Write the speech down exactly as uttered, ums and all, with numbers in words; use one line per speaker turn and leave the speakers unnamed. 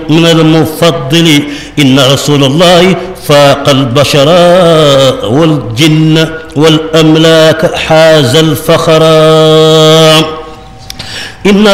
من المفضل إن رسول الله فاق البشر والجن والأملاك حاز الفخر إن